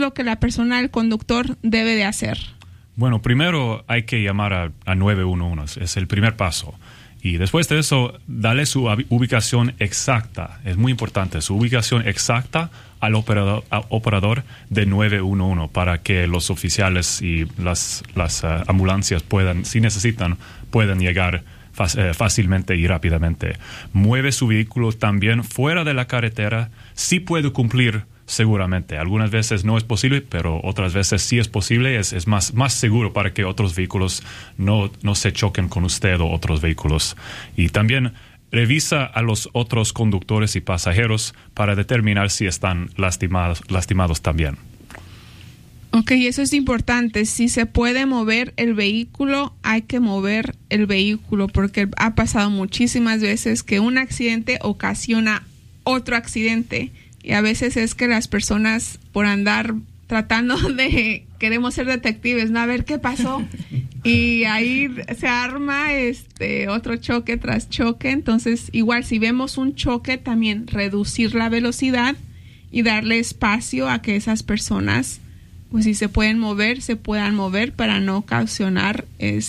lo que la persona, el conductor, debe de hacer? Bueno, primero hay que llamar a 911, es el primer paso. Y después de eso, darle su ubicación exacta. Es muy importante, su ubicación exacta al operador de 911 para que los oficiales y las ambulancias puedan, si necesitan, puedan llegar fácilmente y rápidamente. Mueve su vehículo también fuera de la carretera. Sí puede cumplir seguramente. Algunas veces no es posible, pero otras veces sí es posible. Es más seguro para que otros vehículos no se choquen con usted o otros vehículos. Y también revisa a los otros conductores y pasajeros para determinar si están lastimados también. Ok, eso es importante. Si se puede mover el vehículo, hay que mover el vehículo, porque ha pasado muchísimas veces que un accidente ocasiona otro accidente. Y a veces es que las personas, por andar tratando de, queremos ser detectives, ¿no? A ver qué pasó. Y ahí se arma otro choque tras choque. Entonces, igual si vemos un choque, también reducir la velocidad y darle espacio a que esas personas, pues si se pueden mover para no ocasionar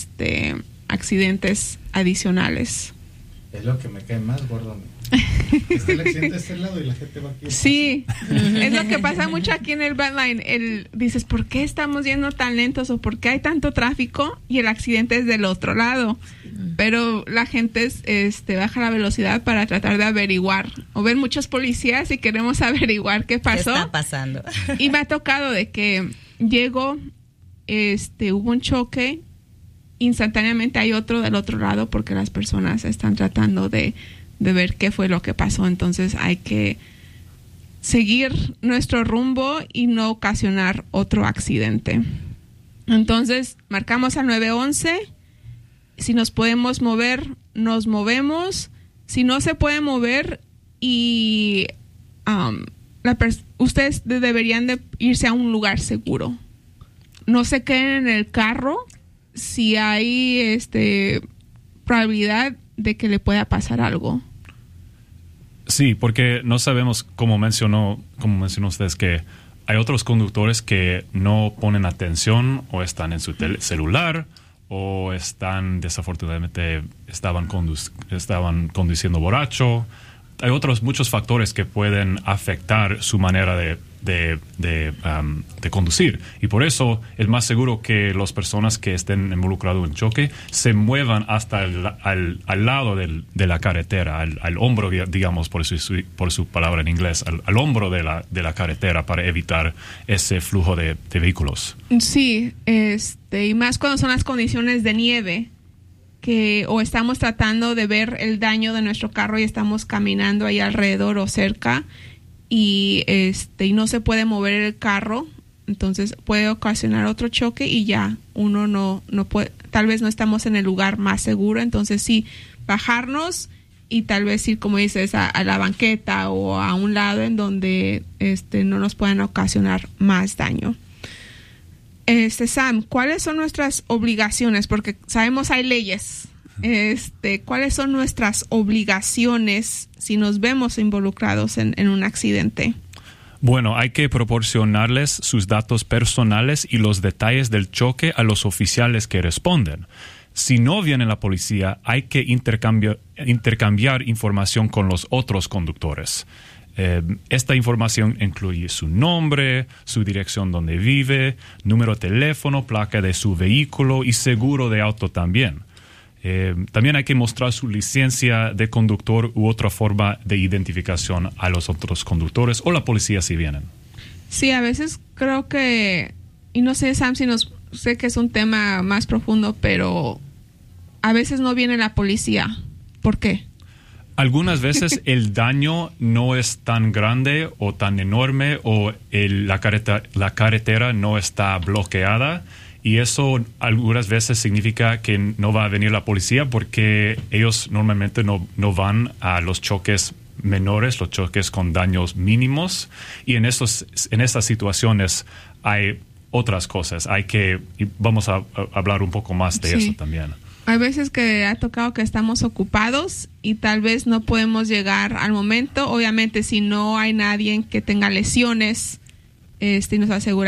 accidentes adicionales. Es lo que me cae más, gordo. Está el accidente de este lado y la gente va aquí. Sí, es lo que pasa mucho aquí en el Badline. Dices, ¿por qué estamos yendo tan lentos o por qué hay tanto tráfico? Y el accidente es del otro lado. Pero la gente baja la velocidad para tratar de averiguar. O ven muchos policías y queremos averiguar qué pasó. ¿Qué está pasando? Y me ha tocado de que llego, hubo un choque, instantáneamente hay otro del otro lado porque las personas están tratando de ver qué fue lo que pasó. Entonces hay que seguir nuestro rumbo y no ocasionar otro accidente. Entonces marcamos al 911. Si nos podemos mover, nos movemos. Si no se puede mover y ustedes deberían de irse a un lugar seguro. No se queden en el carro si hay probabilidad de que le pueda pasar algo. Sí, porque no sabemos, como mencionó usted, que hay otros conductores que no ponen atención o están en su celular o desafortunadamente estaban conduciendo borracho. Hay muchos factores que pueden afectar su manera de conducir, y por eso es más seguro que las personas que estén involucradas en choque se muevan hasta al lado de la carretera, al hombro, digamos, por su palabra en inglés, al hombro de la carretera, para evitar ese flujo de vehículos. Sí, y más cuando son las condiciones de nieve, o estamos tratando de ver el daño de nuestro carro y estamos caminando ahí alrededor o cerca y no se puede mover el carro, entonces puede ocasionar otro choque y ya uno no puede, tal vez no estamos en el lugar más seguro. Entonces sí, bajarnos y tal vez ir, como dices, a la banqueta o a un lado en donde no nos puedan ocasionar más daño. Sam, ¿cuáles son nuestras obligaciones? Porque sabemos hay leyes. ¿Cuáles son nuestras obligaciones si nos vemos involucrados en un accidente? Bueno, hay que proporcionarles sus datos personales y los detalles del choque a los oficiales que responden. Si no viene la policía, hay que intercambiar información con los otros conductores. Esta información incluye su nombre, su dirección donde vive, número de teléfono, placa de su vehículo y seguro de auto también. También hay que mostrar su licencia de conductor u otra forma de identificación a los otros conductores o la policía si vienen. Sí, a veces creo que, y no sé, Sam, sé que es un tema más profundo, pero a veces no viene la policía. ¿Por qué? Algunas veces el daño no es tan grande o tan enorme o la carretera no está bloqueada, y eso algunas veces significa que no va a venir la policía porque ellos normalmente no van a los choques menores, los choques con daños mínimos, y en esas situaciones hay otras cosas. Vamos a hablar un poco más de eso también. Hay veces que ha tocado que estamos ocupados y tal vez no podemos llegar al momento. Obviamente, si no hay nadie que tenga lesiones, nos asegura